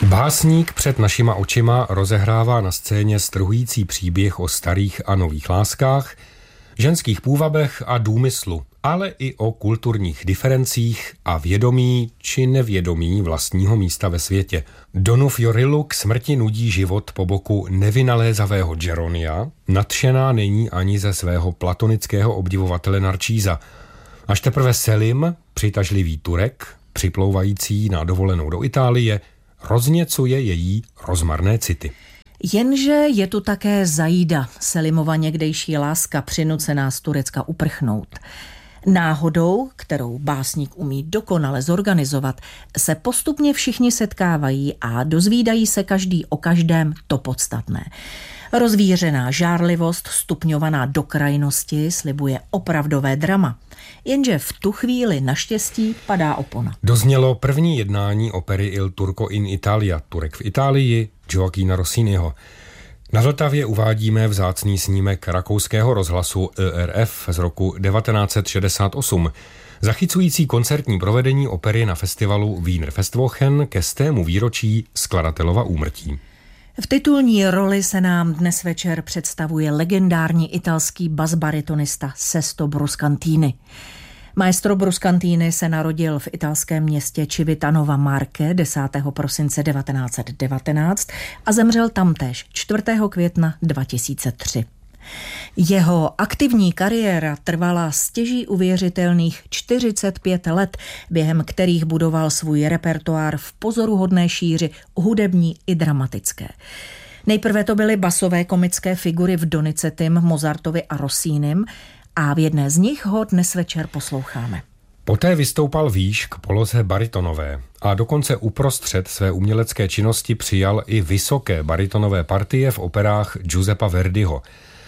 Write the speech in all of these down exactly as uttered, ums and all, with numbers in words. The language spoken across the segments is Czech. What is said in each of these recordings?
Básník před našima očima rozehrává na scéně strhující příběh o starých a nových láskách, ženských půvabech a důmyslu, ale i o kulturních diferencích a vědomí či nevědomí vlastního místa ve světě. Donu Fiorillu k smrti nudí život po boku nevynalézavého Geronia, nadšená není ani ze svého platonického obdivovatele Narcísa. Až teprve Selim, přitažlivý Turek, připlouvající na dovolenou do Itálie, rozněcuje její rozmarné city. Jenže je tu také Zaida, Selimova někdejší láska přinucená z Turecka uprchnout. Náhodou, kterou básník umí dokonale zorganizovat, se postupně všichni setkávají a dozvídají se každý o každém to podstatné. Rozvířená žárlivost, stupňovaná do krajnosti, slibuje opravdové drama. Jenže v tu chvíli naštěstí padá opona. Doznělo první jednání opery Il Turco in Italia, Turek v Itálii, Gioacchina Rossiniho. Na Vltavě uvádíme vzácný snímek rakouského rozhlasu E R F z roku devatenáct set šedesát osm, zachycující koncertní provedení opery na festivalu Wiener Festwochen ke stému výročí skladatelova úmrtí. V titulní roli se nám dnes večer představuje legendární italský basbaritonista Sesto Bruscantini. Maestro Bruscantini se narodil v italském městě Civitanova Marche desátého prosince devatenáct set devatenáct a zemřel tamtéž čtvrtého května dva tisíce tři. Jeho aktivní kariéra trvala stěží uvěřitelných čtyřicet pět let, během kterých budoval svůj repertoár v pozoruhodné šíři hudební i dramatické. Nejprve to byly basové komické figury v Donizettim, Mozartovi a Rossinim a v jedné z nich ho dnes večer posloucháme. Poté vystoupal výš k poloze baritonové a dokonce uprostřed své umělecké činnosti přijal i vysoké baritonové partie v operách Giuseppa Verdiho.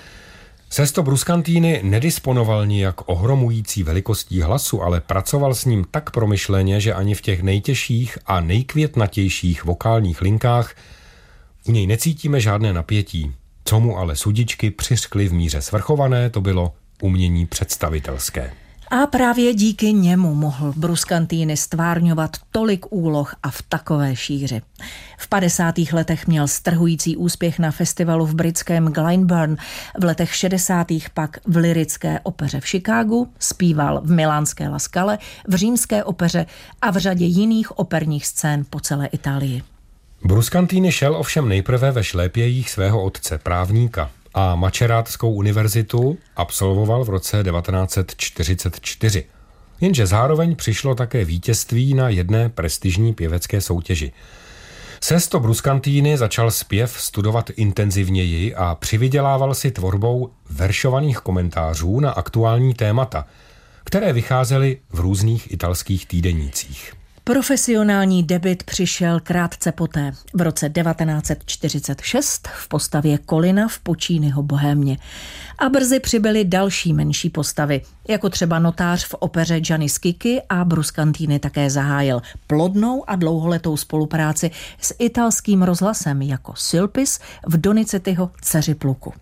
Sesto Bruscantini nedisponoval nijak ohromující velikostí hlasu, ale pracoval s ním tak promyšleně, že ani v těch nejtěžších a nejkvětnatějších vokálních linkách u něj necítíme žádné napětí. Co mu ale sudičky přiřkly v míře svrchované, to bylo umění představitelské. A právě díky němu mohl Bruscantini stvárňovat tolik úloh a v takové šíři. V padesátých letech měl strhující úspěch na festivalu v britském Glyndebourne, v letech šedesátých pak v lyrické opeře v Chicagu, zpíval v milánské La Scale, v římské opeře a v řadě jiných operních scén po celé Itálii. Bruscantini šel ovšem nejprve ve šlépějích svého otce, právníka, a Macerátskou univerzitu absolvoval v roce devatenáct set čtyřicet čtyři. Jenže zároveň přišlo také vítězství na jedné prestižní pěvecké soutěži. Sesto Bruscantini začal zpěv studovat intenzivněji a přivydělával si tvorbou veršovaných komentářů na aktuální témata, které vycházely v různých italských týdenících. Profesionální debut přišel krátce poté, v roce devatenáct set čtyřicet šest v postavě Colina v Pucciniho Bohémě. A brzy přibyly další menší postavy, jako třeba notář v opeře Gianni Schicchi, a Bruscantini také zahájil plodnou a dlouholetou spolupráci s italským rozhlasem jako Sylpis v Donizettiho Dceři pluku.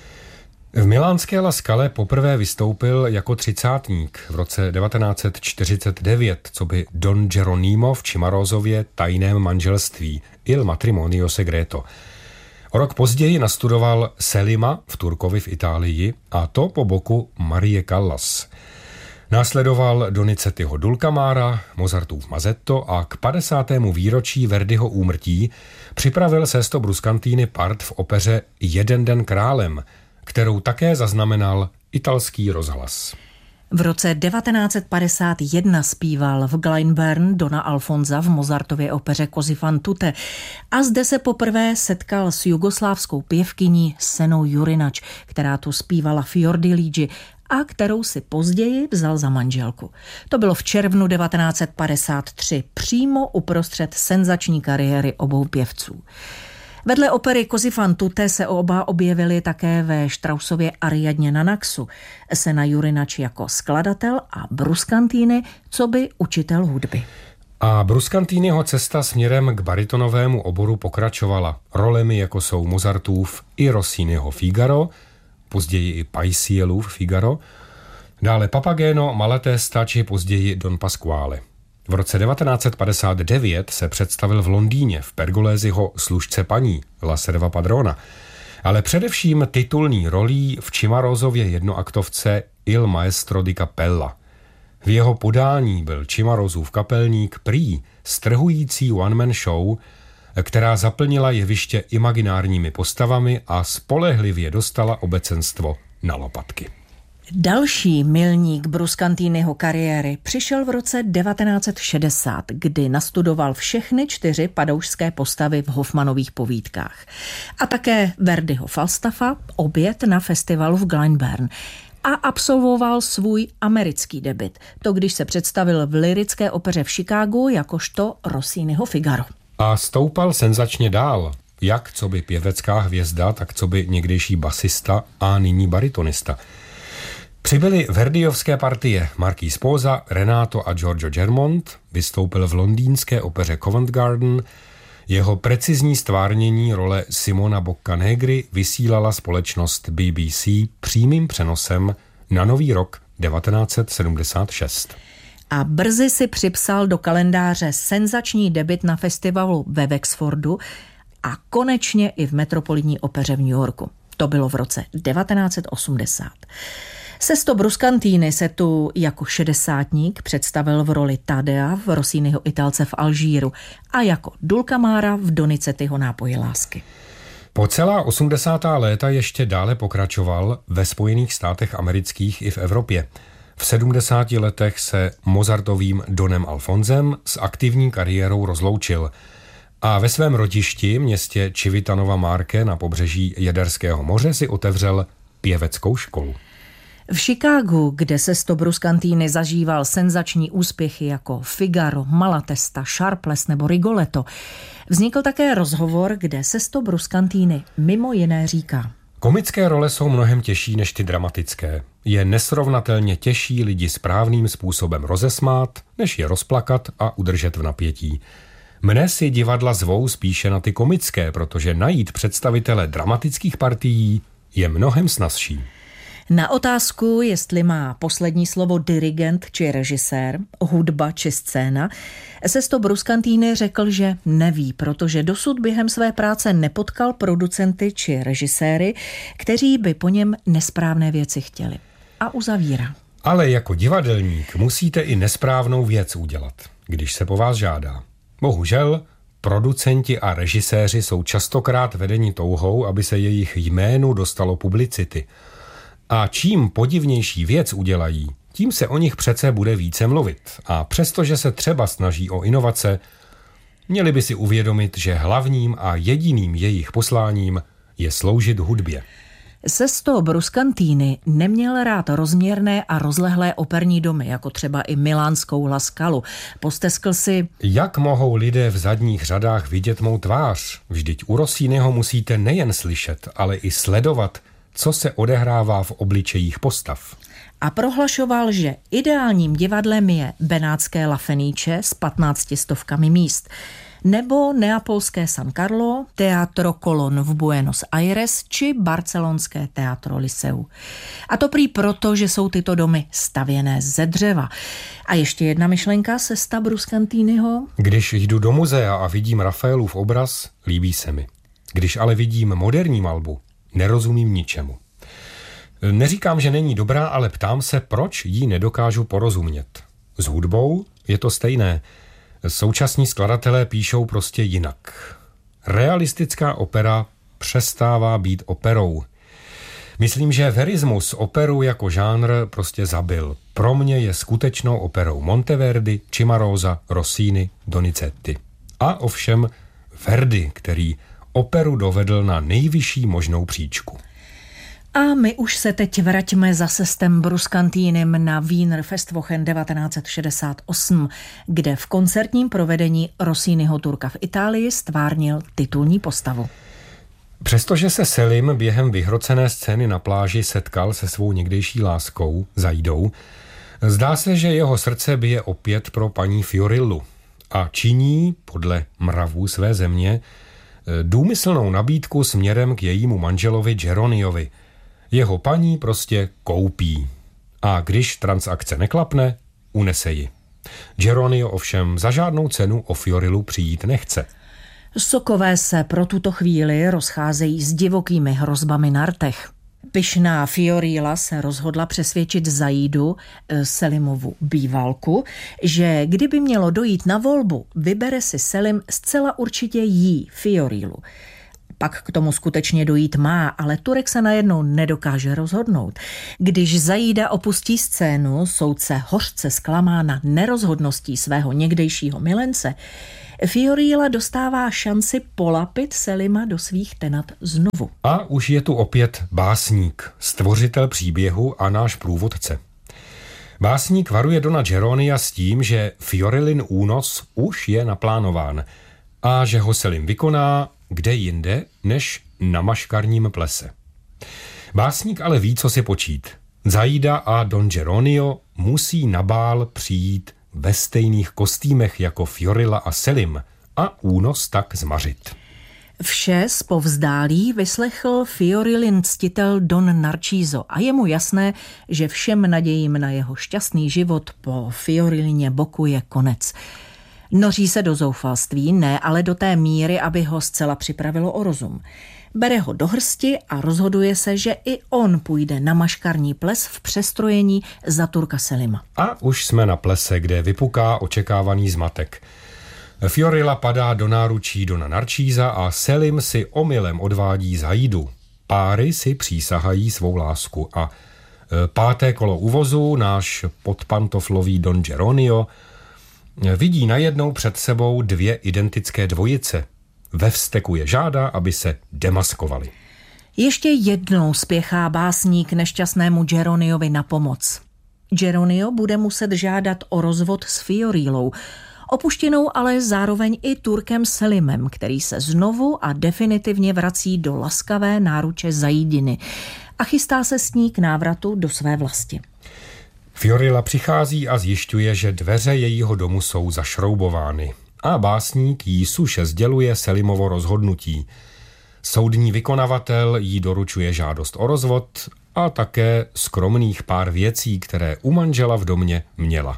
V milánské La Scale poprvé vystoupil jako třicátník v roce devatenáct set čtyřicet devět, co by Don Geronimo v Cimarosově Tajném manželství, Il matrimonio segreto. O rok později nastudoval Selima v Turkovi v Itálii, a to po boku Marie Callas. Následoval Donizettiho Dulcamara, Mozartův Mazetto a k padesátému výročí Verdiho úmrtí připravil Sesto Bruscantini part v opeře Jeden den králem, kterou také zaznamenal italský rozhlas. V roce devatenáct set padesát jedna zpíval v Glyndebourne Dona Alfonsa v Mozartově opeře Così fan tutte a zde se poprvé setkal s jugoslávskou pěvkyní Senou Jurinač, která tu zpívala Fiordiligi a kterou si později vzal za manželku. To bylo v červnu devatenáct set padesát tři, přímo uprostřed senzační kariéry obou pěvců. Vedle opery Così fan tutte se oba objevili také ve Straussově Ariadně na Naxu. Sena Jurinač jako skladatel a Bruscantini coby učitel hudby. A Bruscantiniho cesta směrem k baritonovému oboru pokračovala rolemi, jako jsou Mozartův i Rossiniho Figaro, později i Paisielův Figaro, dále Papageno, Malatesta či později Don Pasquale. V roce devatenáct set padesát devět se představil v Londýně v Pergoléziho Služce paní La Serva Padrona, ale především titulní rolí v Cimarosově jednoaktovce Il Maestro di Cappella. V jeho podání byl Cimarosův kapelník prý strhující one-man show, která zaplnila jeviště imaginárními postavami a spolehlivě dostala obecenstvo na lopatky. Další milník Bruscantiniho kariéry přišel v roce devatenáct set šedesát, kdy nastudoval všechny čtyři padoušské postavy v Hoffmanových povídkách. A také Verdiho Falstaffa, Oběd na festivalu v Glenburn. A absolvoval svůj americký debut, to když se představil v lyrické opeře v Chicagu jakožto Rossiniho Figaro. A stoupal senzačně dál, jak coby pěvecká hvězda, tak coby někdejší basista a nyní baritonista. Přibyly verdiovské partie Marquis Sposa, Renato a Giorgio Germont, vystoupil v londýnské opeře Covent Garden, jeho precizní stvárnění role Simona Boccanegra vysílala společnost B B C přímým přenosem na nový rok devatenáct set sedmdesát šest. A brzy si připsal do kalendáře senzační debut na festivalu ve Wexfordu a konečně i v Metropolitní opeře v New Yorku. To bylo v roce devatenáct set osmdesát. Sesto Bruscantini se tu jako šedesátník představil v roli Tadea v Rossiniho Italce v Alžíru a jako Dulcamara v Donizettiho Nápoji lásky. Po celá osmdesátá léta ještě dále pokračoval ve Spojených státech amerických i v Evropě. V sedmdesáti letech se Mozartovým Donem Alfonsem s aktivní kariérou rozloučil a ve svém rodišti, městě Civitanova Marte na pobřeží Jaderského moře, si otevřel pěveckou školu. V Chicagu, kde Sesto Bruscantini zažíval senzační úspěchy jako Figaro, Malatesta, Sharpless nebo Rigoletto, vznikl také rozhovor, kde Sesto Bruscantini mimo jiné říká: Komické role jsou mnohem těžší než ty dramatické. Je nesrovnatelně těžší lidi správným způsobem rozesmát, než je rozplakat a udržet v napětí. Mne si divadla zvou spíše na ty komické, protože najít představitele dramatických partií je mnohem snazší. Na otázku, jestli má poslední slovo dirigent či režisér, hudba či scéna, Sesto Bruscantini řekl, že neví, protože dosud během své práce nepotkal producenty či režiséry, kteří by po něm nesprávné věci chtěli. A uzavírá: Ale jako divadelník musíte i nesprávnou věc udělat, když se po vás žádá. Bohužel, producenti a režiséři jsou častokrát vedeni touhou, aby se jejich jménu dostalo publicity. A čím podivnější věc udělají, tím se o nich přece bude více mluvit. A přestože se třeba snaží o inovace, měli by si uvědomit, že hlavním a jediným jejich posláním je sloužit hudbě. Sesto Bruscantini neměl rád rozměrné a rozlehlé operní domy, jako třeba i milánskou La Scalu. Posteskl si: Jak mohou lidé v zadních řadách vidět mou tvář? Vždyť u Rossiniho musíte nejen slyšet, ale i sledovat, co se odehrává v obličejích postav. A prohlašoval, že ideálním divadlem je benátské La Fenice s patnácti stovkami míst, nebo neapolské San Carlo, Teatro Colón v Buenos Aires či barcelonské Teatro Liceu. A to prý proto, že jsou tyto domy stavěné ze dřeva. A ještě jedna myšlenka Sesta Bruscantiniho. Když jdu do muzea a vidím Rafaelův obraz, líbí se mi. Když ale vidím moderní malbu, nerozumím ničemu. Neříkám, že není dobrá, ale ptám se, proč jí nedokážu porozumět. S hudbou je to stejné. Současní skladatelé píšou prostě jinak. Realistická opera přestává být operou. Myslím, že verismus operu jako žánr prostě zabil. Pro mě je skutečnou operou Monteverdi, Cimarosa, Rossini, Donizetti. A ovšem Verdi, který operu dovedl na nejvyšší možnou příčku. A my už se teď vraťme za Sestem Bruscantinem na Wiener Festwochen devatenáct set šedesát osm, kde v koncertním provedení Rossiniho Turka v Itálii stvárnil titulní postavu. Přestože se Selim během vyhrocené scény na pláži setkal se svou někdejší láskou, Zaidou, zdá se, že jeho srdce bije opět pro paní Fiorillu a činí, podle mravů své země, důmyslnou nabídku směrem k jejímu manželovi Geroniovi. Jeho paní prostě koupí. A když transakce neklapne, unese ji. Geronio ovšem za žádnou cenu o Fiorilu přijít nechce. Sokové se pro tuto chvíli rozcházejí s divokými hrozbami na rtech. Pyšná Fiorilla se rozhodla přesvědčit Zaidu, Selimovu bývalku, že kdyby mělo dojít na volbu, vybere si Selim zcela určitě jí, Fiorillu. Pak k tomu skutečně dojít má, ale Turek se najednou nedokáže rozhodnout. Když Zaida opustí scénu, soudce hořce zklamána nerozhodností svého někdejšího milence, Fiorilla dostává šanci polapit Selima do svých tenat znovu. A už je tu opět básník, stvořitel příběhu a náš průvodce. Básník varuje Dona Geronia s tím, že Fiorillin únos už je naplánován a že ho Selim vykoná kde jinde než na maškarním plese. Básník ale ví, co si počít. Zaida a Don Geronio musí na bál přijít ve stejných kostýmech jako Fiorilla a Selim a únos tak zmařit. Vše zpovzdálí vyslechl Fiorillin ctitel Don Narciso a je mu jasné, že všem nadějím na jeho šťastný život po Fiorillině boku je konec. Noří se do zoufalství, ne ale do té míry, aby ho zcela připravilo o rozum. Bere ho do hrsti a rozhoduje se, že i on půjde na maškarní ples v přestrojení za Turka Selima. A už jsme na plese, kde vypuká očekávaný zmatek. Fiorilla padá do náručí Dona Narcisa a Selim si omylem odvádí Zaidu. Páry si přísahají svou lásku a páté kolo uvozu náš podpantoflový Don Geronio vidí najednou před sebou dvě identické dvojice. Ve vzteku je žádá, aby se demaskovali. Ještě jednou spěchá básník nešťastnému Geroniovi na pomoc. Geronio bude muset žádat o rozvod s Fiorillou, opuštěnou ale zároveň i Turkem Selimem, který se znovu a definitivně vrací do laskavé náruče Zaidiny a chystá se s ní k návratu do své vlasti. Fiorilla přichází a zjišťuje, že dveře jejího domu jsou zašroubovány a básník jí suše sděluje Selimovo rozhodnutí. Soudní vykonavatel jí doručuje žádost o rozvod a také skromných pár věcí, které u manžela v domě měla.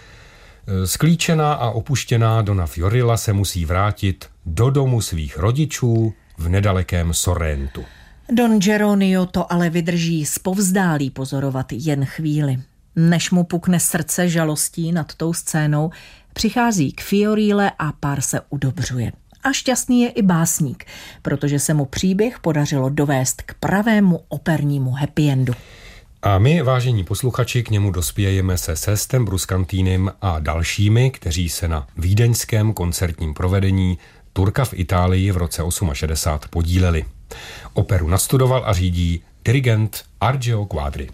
Sklíčená a opuštěná Dona Fiorilla se musí vrátit do domu svých rodičů v nedalekém Sorrentu. Don Geronio to ale vydrží zpovzdálí pozorovat jen chvíli. Než mu pukne srdce žalostí nad tou scénou, přichází k Fiorille a pár se udobřuje. A šťastný je i básník, protože se mu příběh podařilo dovést k pravému opernímu happy endu. A my, vážení posluchači, k němu dospějeme se Sestem Bruscantinem a dalšími, kteří se na vídeňském koncertním provedení Turka v Itálii v roce šedesát osm podíleli. Operu nastudoval a řídí dirigent Argeo Quadri.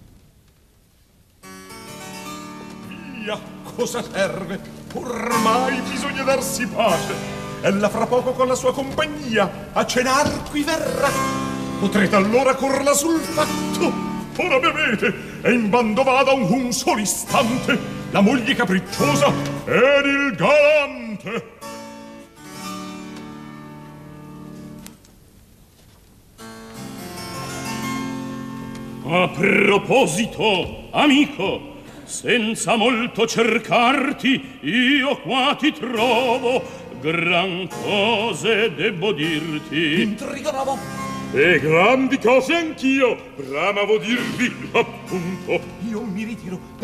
Via, cosa serve? Ormai bisogna darsi pace. Ella fra poco con la sua compagnia a cenar qui verrà. Potrete allora correrla sul fatto. Ora bevete e in bando vada un, un solo istante la moglie capricciosa ed il galante. A proposito, amico, senza molto cercarti, io qua ti trovo, gran cose debbo dirti. Intriga nuovo. E grandi cose anch'io bramavo dirvi, appunto. Io mi ritiro